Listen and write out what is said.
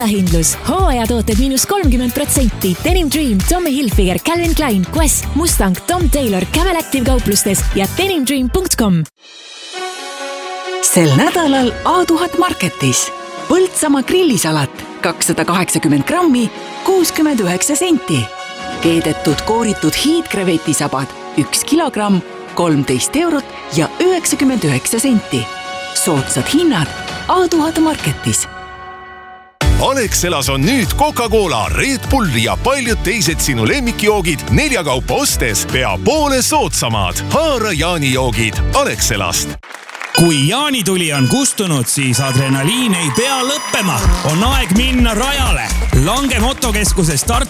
hindlus, hooajatooted -30%, Denim Dream, Tommy Hilfiger, Calvin Klein, Quest, Mustang, Tom Taylor, Camel Active kauplustes ja denimdream.com. Sel nädalal A1000 Marketis Põltsamaa grillisalat 280 grammi 69 senti. Keedetud kooritud hiidkrevetisabad 1 kilogramm 13 eurot ja 99 senti. Soodsad hinnad A1000 Marketis. Alexelas on nüüd Coca-Cola, Red Bull ja paljud teised sinu lemmikjoogid 4 kaupa ostes pea poole soodsamad. Haara jaanijoogid Alexelast. Kui jaanituli on kustunud, siis adrenaliin ei pea lõppema. On aeg minna rajale. Lange motokeskuse start